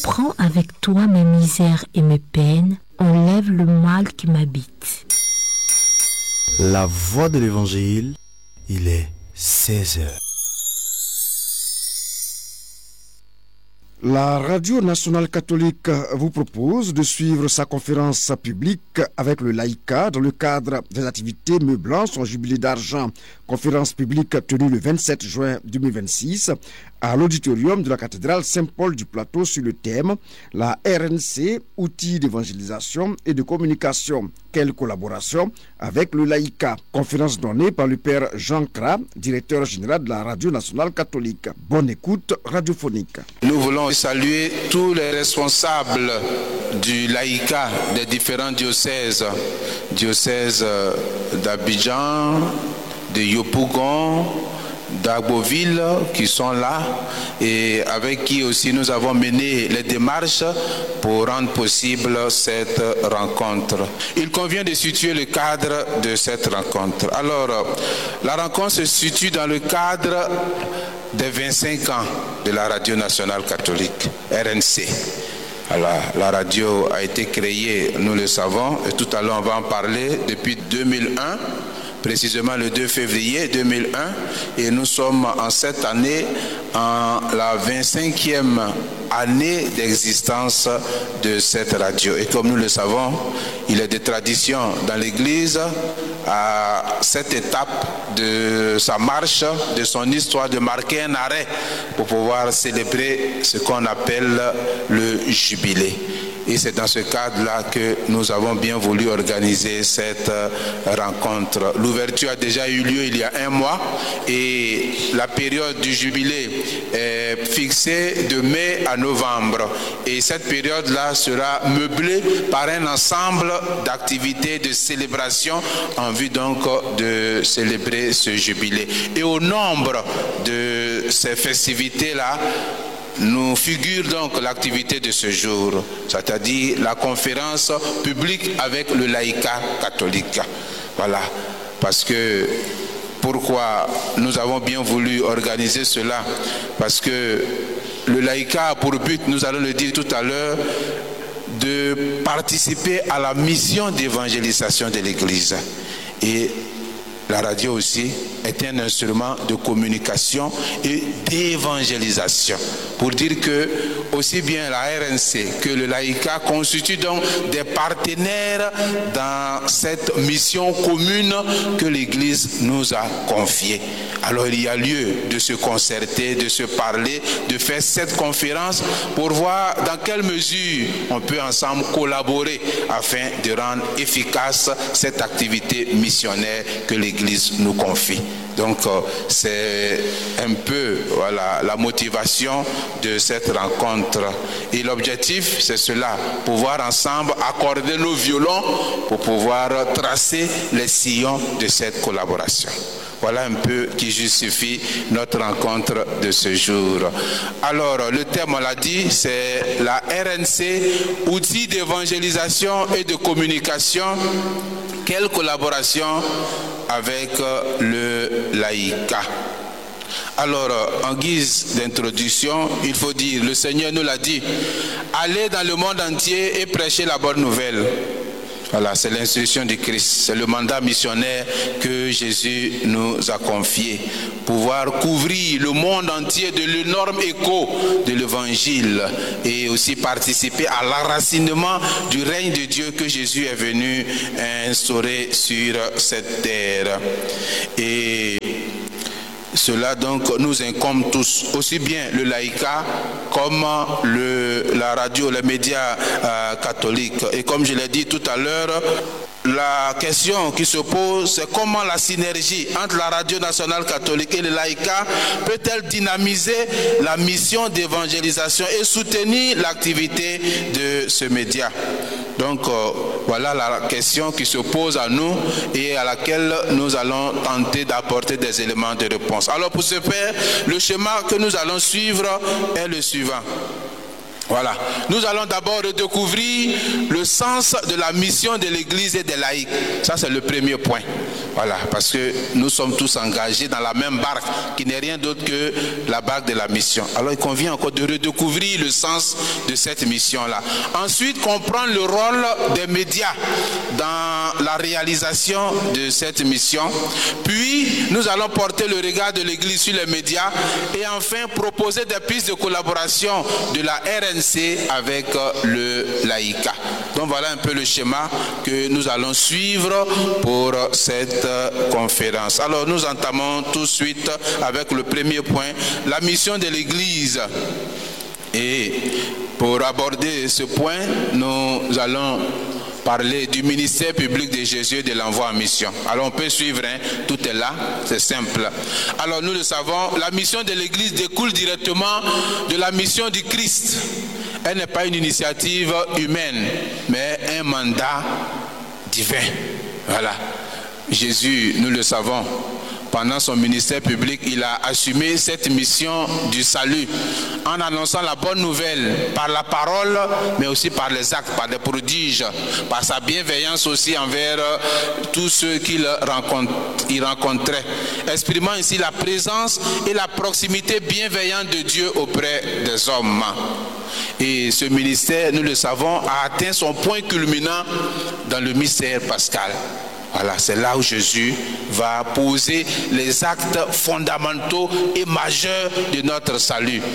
Prends avec toi mes misères et mes peines, enlève le mal qui m'habite. La voix de l'évangile, il est 16 heures. La Radio Nationale Catholique vous propose de suivre sa conférence publique avec le laïcat dans le cadre des activités meublant son jubilé d'argent. Conférence publique tenue le 27 juin 2026 à l'auditorium de la cathédrale Saint-Paul du Plateau sur le thème « La RNC, outils d'évangélisation et de communication. Quelle collaboration avec le laïcat ?» Conférence donnée par le père Jean Cra, directeur général de la Radio Nationale Catholique. Bonne écoute radiophonique. Nous voulons saluer tous les responsables du laïcat des différents diocèses d'Abidjan, de Yopougon, d'Agboville qui sont là et avec qui aussi nous avons mené les démarches pour rendre possible cette rencontre. Il convient de situer le cadre de cette rencontre. Alors, la rencontre se situe dans le cadre des 25 ans de la Radio Nationale Catholique, RNC. Alors, la radio a été créée, nous le savons, et tout à l'heure on va en parler, depuis 2001, précisément le 2 février 2001, et nous sommes en cette année, en la 25e année d'existence de cette radio. Et comme nous le savons, il est de tradition dans l'Église, à cette étape de sa marche, de son histoire, de marquer un arrêt pour pouvoir célébrer ce qu'on appelle le jubilé. Et c'est dans ce cadre-là que nous avons bien voulu organiser cette rencontre. L'ouverture a déjà eu lieu il y a un mois et la période du jubilé est fixée de mai à novembre. Et cette période-là sera meublée par un ensemble d'activités de célébration en vue donc de célébrer ce jubilé. Et au nombre de ces festivités-là, nous figure donc l'activité de ce jour, c'est-à-dire la conférence publique avec le laïcat catholique. Voilà, parce que pourquoi nous avons bien voulu organiser cela? Parce que le laïcat a pour but, nous allons le dire tout à l'heure, de participer à la mission d'évangélisation de l'Église. Et la radio aussi est un instrument de communication et d'évangélisation. Pour dire que aussi bien la RNC que le laïcat constituent donc des partenaires dans cette mission commune que l'Église nous a confiée. Alors il y a lieu de se concerter, de se parler, de faire cette conférence pour voir dans quelle mesure on peut ensemble collaborer afin de rendre efficace cette activité missionnaire que l'Église nous confie. Donc c'est un peu la motivation de cette rencontre. Et l'objectif, c'est cela, pouvoir ensemble accorder nos violons pour pouvoir tracer les sillons de cette collaboration. Voilà un peu qui justifie notre rencontre de ce jour. Alors, le thème, on l'a dit, c'est la RNC, outils d'évangélisation et de communication. Quelle collaboration avec le laïcat? Alors, en guise d'introduction, il faut dire, le Seigneur nous l'a dit, allez dans le monde entier et prêchez la bonne nouvelle. Voilà, c'est l'instruction du Christ, c'est le mandat missionnaire que Jésus nous a confié. Pouvoir couvrir le monde entier de l'énorme écho de l'évangile et aussi participer à l'enracinement du règne de Dieu que Jésus est venu instaurer sur cette terre. Et cela donc nous incombe tous, aussi bien le laïcat comme la radio, les médias catholiques. Et comme je l'ai dit tout à l'heure, la question qui se pose, c'est comment la synergie entre la Radio Nationale Catholique et le laïcat peut-elle dynamiser la mission d'évangélisation et soutenir l'activité de ce média. Donc voilà la question qui se pose à nous et à laquelle nous allons tenter d'apporter des éléments de réponse. Alors pour ce faire, le schéma que nous allons suivre est le suivant. Voilà. Nous allons d'abord redécouvrir le sens de la mission de l'Église et des laïcs. Ça, c'est le premier point. Voilà, parce que nous sommes tous engagés dans la même barque, qui n'est rien d'autre que la barque de la mission. Alors il convient encore de redécouvrir le sens de cette mission-là. Ensuite, comprendre le rôle des médias dans la réalisation de cette mission. Puis, nous allons porter le regard de l'Église sur les médias et enfin proposer des pistes de collaboration de la RNC avec le laïcat. Donc voilà un peu le schéma que nous allons suivre pour cette conférence. Alors nous entamons tout de suite avec le premier point, la mission de l'Église. Et pour aborder ce point, nous allons parler du ministère public de Jésus et de l'envoi en mission. Alors on peut suivre, hein, tout est là, c'est simple. Alors nous le savons, la mission de l'Église découle directement de la mission du Christ. Elle n'est pas une initiative humaine, mais un mandat divin. Voilà. Jésus, nous le savons, pendant son ministère public, il a assumé cette mission du salut en annonçant la bonne nouvelle par la parole, mais aussi par les actes, par des prodiges, par sa bienveillance aussi envers tous ceux qu'il rencontrait, exprimant ainsi la présence et la proximité bienveillante de Dieu auprès des hommes. Et ce ministère, nous le savons, a atteint son point culminant dans le mystère pascal. Voilà, c'est là où Jésus va poser les actes fondamentaux et majeurs de notre salut,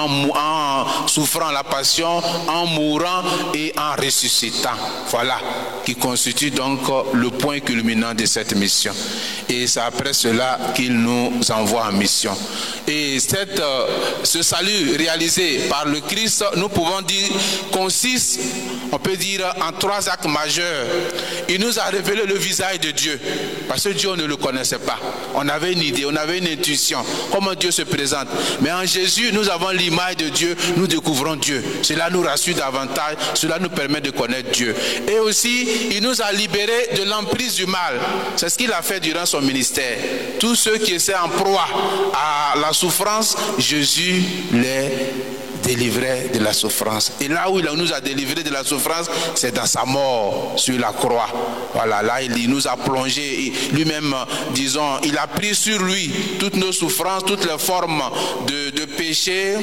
en souffrant la passion, en mourant et en ressuscitant. Voilà, qui constitue donc le point culminant de cette mission. Et c'est après cela qu'il nous envoie en mission. Et ce salut réalisé par le Christ, nous pouvons dire, consiste, on peut dire, en 3 actes majeurs. Il nous a révélé le visage de Dieu, parce que Dieu, on ne le connaissait pas. On avait une idée, on avait une intuition, comment Dieu se présente. Mais en Jésus, nous avons l'image de Dieu, nous découvrons Dieu. Cela nous rassure davantage, cela nous permet de connaître Dieu. Et aussi, il nous a libérés de l'emprise du mal. C'est ce qu'il a fait durant son ministère. Tous ceux qui étaient en proie à la souffrance, Jésus les délivré de la souffrance. Et là où il nous a délivré de la souffrance, c'est dans sa mort sur la croix. Voilà, là il nous a plongé lui-même, disons, il a pris sur lui toutes nos souffrances, toutes les formes de péché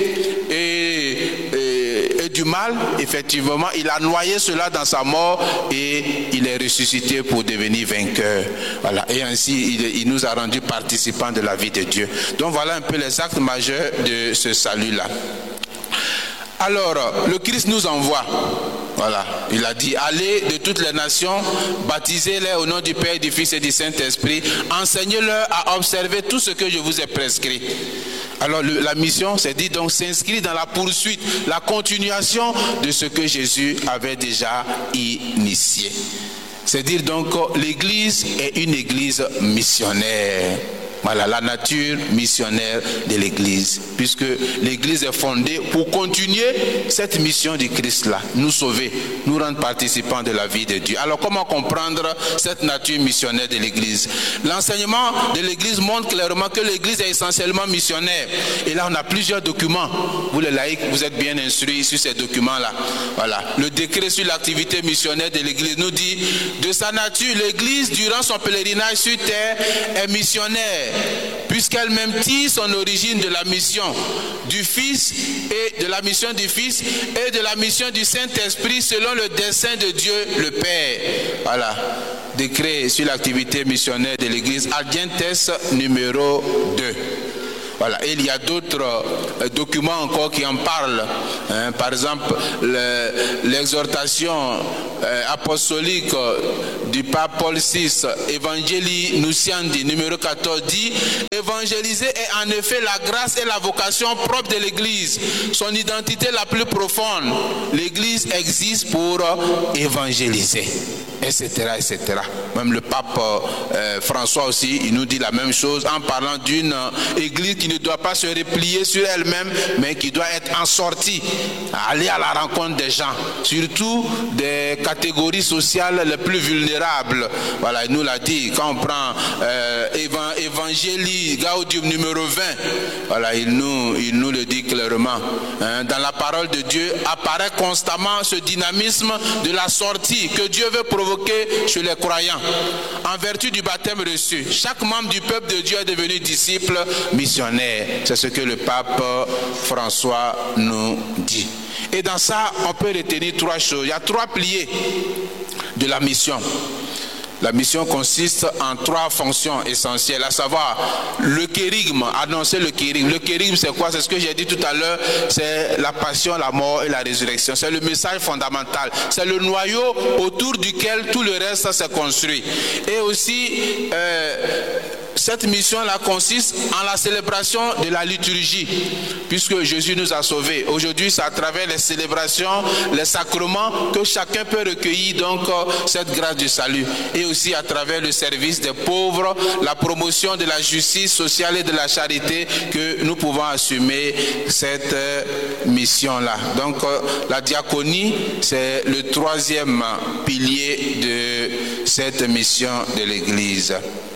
et du mal. Effectivement, il a noyé cela dans sa mort et il est ressuscité pour devenir vainqueur. Voilà, et ainsi il nous a rendus participants de la vie de Dieu. Donc voilà un peu les actes majeurs de ce salut-là. Alors, le Christ nous envoie. Voilà, il a dit, allez de toutes les nations, baptisez-les au nom du Père, du Fils et du Saint-Esprit, enseignez-leur à observer tout ce que je vous ai prescrit. Alors la mission, c'est dit donc s'inscrit dans la poursuite, la continuation de ce que Jésus avait déjà initié. C'est dire donc l'Église est une Église missionnaire. Voilà la nature missionnaire de l'Église, puisque l'Église est fondée pour continuer cette mission du Christ-là, nous sauver, nous rendre participants de la vie de Dieu. Alors comment comprendre cette nature missionnaire de l'Église? L'enseignement de l'Église montre clairement que l'Église est essentiellement missionnaire. Et là on a plusieurs documents. Vous les laïcs, vous êtes bien instruits sur ces documents-là. Voilà. Le décret sur l'activité missionnaire de l'Église nous dit, de sa nature, l'Église durant son pèlerinage sur terre est missionnaire, puisqu'elle-même tire son origine de la mission du Fils et de la mission du Fils et de la mission du Saint-Esprit selon le dessein de Dieu le Père. Voilà, décret sur l'activité missionnaire de l'Église, Audientes numéro 2. Voilà. Et il y a d'autres documents encore qui en parlent. Par exemple, l'exhortation apostolique du pape Paul VI, Evangelii Nunciandi, numéro 14, dit « Évangéliser est en effet la grâce et la vocation propre de l'Église, son identité la plus profonde. L'Église existe pour évangéliser. » etc., etc. Même le pape François aussi, il nous dit la même chose en parlant d'une Église qui ne doit pas se replier sur elle-même, mais qui doit être en sortie, aller à la rencontre des gens, surtout des catégories sociales les plus vulnérables. Voilà, il nous l'a dit, quand on prend Evangelii Gaudium numéro 20, voilà, il nous le dit dit clairement. Dans la parole de Dieu apparaît constamment ce dynamisme de la sortie que Dieu veut provoquer chez les croyants. En vertu du baptême reçu, chaque membre du peuple de Dieu est devenu disciple missionnaire. C'est ce que le pape François nous dit. Et dans ça, on peut retenir trois choses. Il y a trois piliers de la mission. La mission consiste en trois fonctions essentielles, à savoir le kérigme, annoncer le kérigme. Le kérigme, c'est quoi? C'est ce que j'ai dit tout à l'heure, c'est la passion, la mort et la résurrection. C'est le message fondamental. C'est le noyau autour duquel tout le reste s'est construit. Et aussi, cette mission-là consiste en la célébration de la liturgie, puisque Jésus nous a sauvés. Aujourd'hui, c'est à travers les célébrations, les sacrements, que chacun peut recueillir donc cette grâce du salut. Et aussi à travers le service des pauvres, la promotion de la justice sociale et de la charité, que nous pouvons assumer cette mission-là. Donc, la diaconie, c'est le troisième pilier de cette mission de l'Église.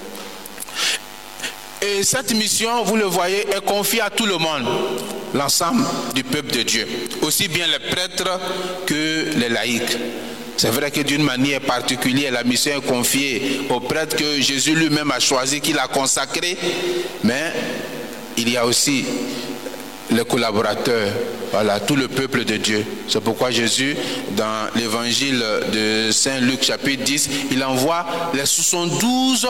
Et cette mission, vous le voyez, est confiée à tout le monde, l'ensemble du peuple de Dieu, aussi bien les prêtres que les laïcs. C'est vrai que d'une manière particulière, la mission est confiée aux prêtres que Jésus lui-même a choisi, qu'il a consacré, mais il y a aussi les collaborateurs, voilà, tout le peuple de Dieu. C'est pourquoi Jésus, dans l'évangile de Saint Luc chapitre 10, il envoie les 72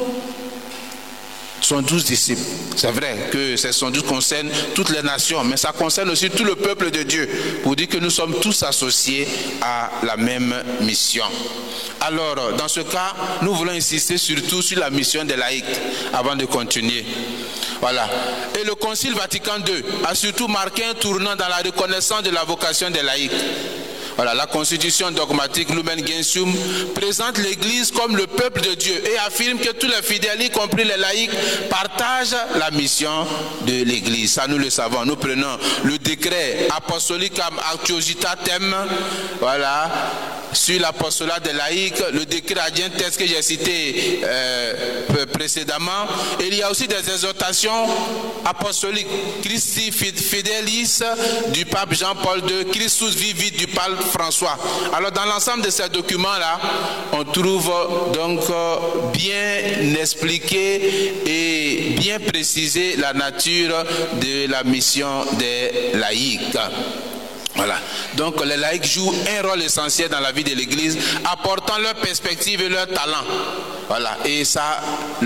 disciples. C'est vrai que ces 72 concernent toutes les nations, mais ça concerne aussi tout le peuple de Dieu, pour dire que nous sommes tous associés à la même mission. Alors, dans ce cas, nous voulons insister surtout sur la mission des laïcs, avant de continuer. Voilà. Et le Concile Vatican II a surtout marqué un tournant dans la reconnaissance de la vocation des laïcs. Voilà, la constitution dogmatique Lumen Gentium présente l'Église comme le peuple de Dieu et affirme que tous les fidèles, y compris les laïcs, partagent la mission de l'Église. Ça, nous le savons. Nous prenons le décret Apostolicam Actuositatem, voilà, sur l'apostolat des laïcs, le décret Adientes que j'ai cité précédemment. Et il y a aussi des exhortations apostoliques. Christi Fidelis du pape Jean-Paul II, Christus Vivit du pape François. Alors dans l'ensemble de ces documents-là, on trouve donc bien expliqué et bien précisé la nature de la mission des laïcs. Voilà. Donc les laïcs jouent un rôle essentiel dans la vie de l'Église, apportant leur perspective et leur talent. Voilà. Et ça,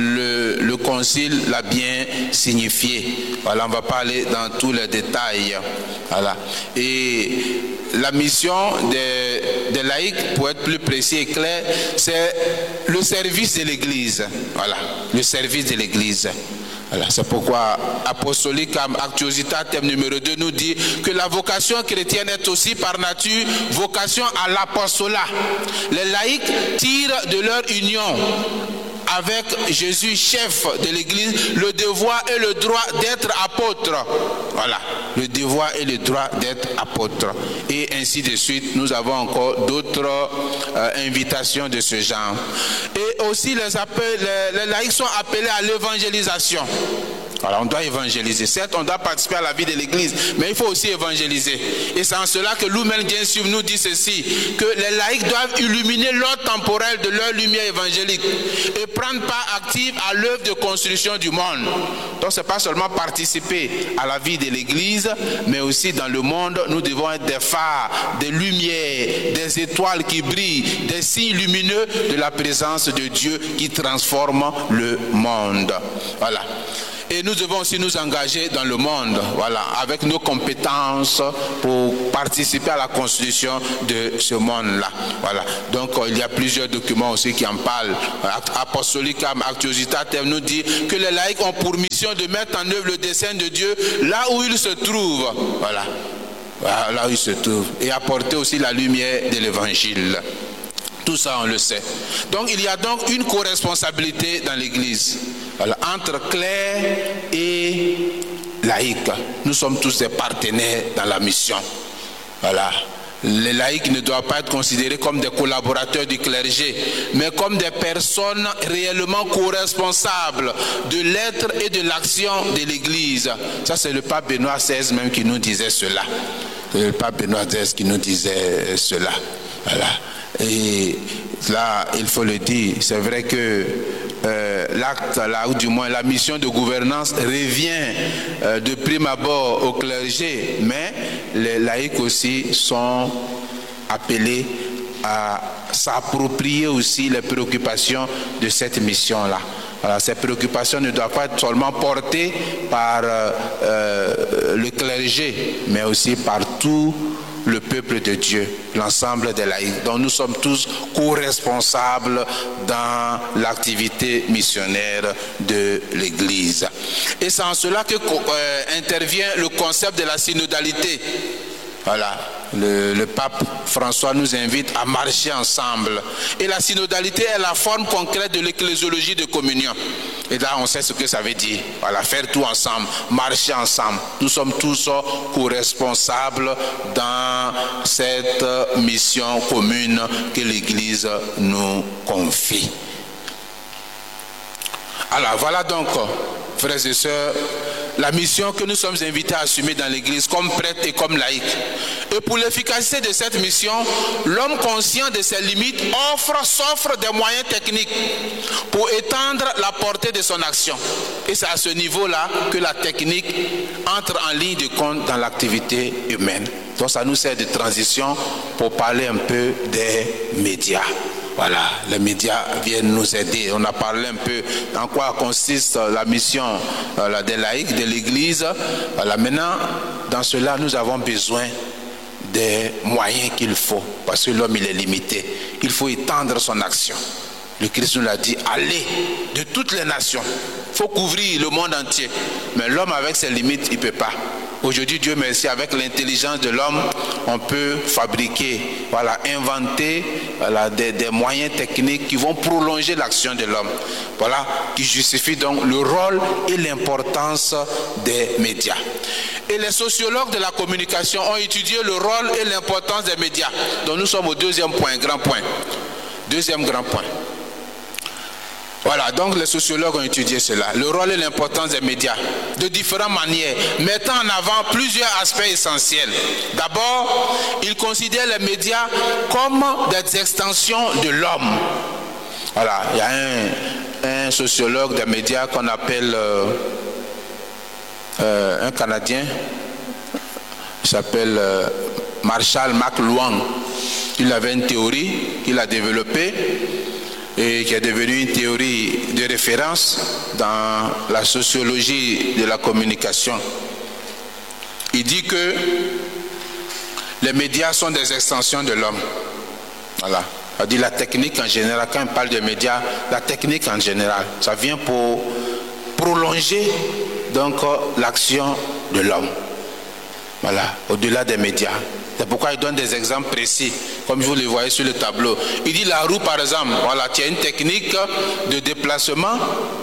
le Concile l'a bien signifié. Voilà, on ne va pas aller dans tous les détails. Voilà. Et la mission des laïcs, pour être plus précis et clair, c'est le service de l'Église. Voilà, le service de l'Église. Voilà, c'est pourquoi Apostolicam Actuositatem numéro 2 nous dit que la vocation chrétienne est aussi par nature vocation à l'apostolat. Les laïcs tirent de leur union avec Jésus, chef de l'Église, le devoir et le droit d'être apôtre. Voilà, le devoir et le droit d'être apôtre. Et ainsi de suite, nous avons encore d'autres invitations de ce genre. Et aussi les laïcs sont appelés à l'évangélisation. Alors on doit évangéliser. Certes, on doit participer à la vie de l'Église, mais il faut aussi évangéliser. Et c'est en cela que Lumen Gentium nous dit ceci, que les laïcs doivent illuminer l'ordre temporel de leur lumière évangélique et prendre part active à l'œuvre de construction du monde. Donc c'est pas seulement participer à la vie de l'Église, mais aussi dans le monde, nous devons être des phares, des lumières, des étoiles qui brillent, des signes lumineux de la présence de Dieu qui transforme le monde. Voilà. Et nous devons aussi nous engager dans le monde, voilà, avec nos compétences pour participer à la constitution de ce monde-là. Voilà. Donc il y a plusieurs documents aussi qui en parlent. Apostolicam Actuositatem nous dit que les laïcs ont pour mission de mettre en œuvre le dessein de Dieu là où il se trouve. Voilà. Voilà, là où il se trouve. Et apporter aussi la lumière de l'Évangile. Tout ça, on le sait. Donc, il y a donc une co-responsabilité dans l'Église. Voilà, entre clercs et laïcs. Nous sommes tous des partenaires dans la mission. Voilà. Les laïcs ne doivent pas être considérés comme des collaborateurs du clergé, mais comme des personnes réellement co-responsables de l'être et de l'action de l'Église. Ça, c'est le pape Benoît XVI même qui nous disait cela. Le pape Benoît XVI qui nous disait cela. Voilà. Et là, il faut le dire, c'est vrai que l'acte, là, ou du moins la mission de gouvernance revient de prime abord au clergé, mais les laïcs aussi sont appelés à s'approprier aussi les préoccupations de cette mission-là. Voilà, ces préoccupations ne doivent pas être seulement portées par le clergé, mais aussi par tout le peuple de Dieu, l'ensemble des laïcs. Donc nous sommes tous co-responsables dans l'activité missionnaire de l'Église. Et c'est en cela que intervient le concept de la synodalité. Voilà, le pape François nous invite à marcher ensemble. Et la synodalité est la forme concrète de l'ecclésiologie de communion. Et là, on sait ce que ça veut dire. Voilà, faire tout ensemble, marcher ensemble. Nous sommes tous co-responsables dans cette mission commune que l'Église nous confie. Alors, voilà donc, frères et sœurs, la mission que nous sommes invités à assumer dans l'Église comme prêtres et comme laïcs. Et pour l'efficacité de cette mission, l'homme conscient de ses limites s'offre des moyens techniques pour étendre la portée de son action. Et c'est à ce niveau-là que la technique entre en ligne de compte dans l'activité humaine. Donc ça nous sert de transition pour parler un peu des médias. Voilà, les médias viennent nous aider. On a parlé un peu en quoi consiste la mission des laïcs, de l'Église. Voilà, maintenant, dans cela, nous avons besoin des moyens qu'il faut, parce que l'homme, il est limité. Il faut étendre son action. Le Christ nous l'a dit, allez de toutes les nations. Il faut couvrir le monde entier. Mais l'homme, avec ses limites, il ne peut pas. Aujourd'hui, Dieu merci, avec l'intelligence de l'homme, on peut fabriquer, voilà, inventer, voilà, des moyens techniques qui vont prolonger l'action de l'homme. Voilà, qui justifie donc le rôle et l'importance des médias. Et les sociologues de la communication ont étudié le rôle et l'importance des médias. Donc nous sommes au deuxième point, grand point. Deuxième grand point. Voilà, donc les sociologues ont étudié cela, le rôle et l'importance des médias, de différentes manières, mettant en avant plusieurs aspects essentiels. D'abord, ils considèrent les médias comme des extensions de l'homme. Voilà, il y a un sociologue des médias qu'on appelle un Canadien, il s'appelle Marshall McLuhan. Il avait une théorie qu'il a développée et qui est devenue une théorie de référence dans la sociologie de la communication. Il dit que les médias sont des extensions de l'homme. Voilà. Il dit la technique en général, quand on parle de médias, la technique en général, ça vient pour prolonger donc l'action de l'homme. Voilà, au-delà des médias. C'est pourquoi il donne des exemples précis, comme vous le voyez sur le tableau. Il dit la roue, par exemple, voilà, tu as une technique de déplacement,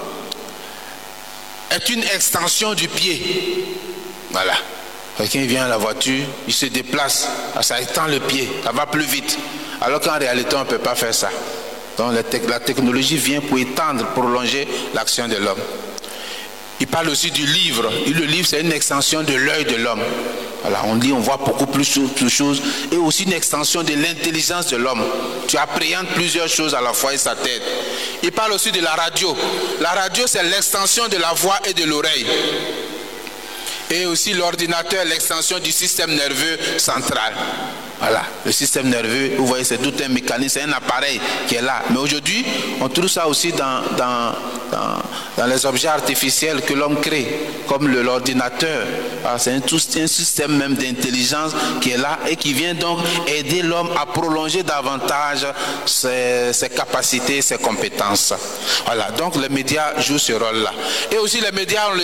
est une extension du pied. Voilà. Quelqu'un vient à la voiture, il se déplace, ça étend le pied, ça va plus vite. Alors qu'en réalité, on ne peut pas faire ça. Donc la technologie vient pour étendre, prolonger l'action de l'homme. Il parle aussi du livre. Et le livre, c'est une extension de l'œil de l'homme. Voilà, on lit, on voit beaucoup plus de choses. Et aussi une extension de l'intelligence de l'homme. Tu appréhendes plusieurs choses à la fois et sa tête. Il parle aussi de la radio. La radio, c'est l'extension de la voix et de l'oreille. Et aussi l'ordinateur, l'extension du système nerveux central. Voilà, le système nerveux, vous voyez, c'est tout un mécanisme, c'est un appareil qui est là. Mais aujourd'hui, on trouve ça aussi dans les objets artificiels que l'homme crée, comme l'ordinateur. C'est un système même d'intelligence qui est là et qui vient donc aider l'homme à prolonger davantage ses capacités, ses compétences. Voilà, donc les médias jouent ce rôle-là. Et aussi les médias ont le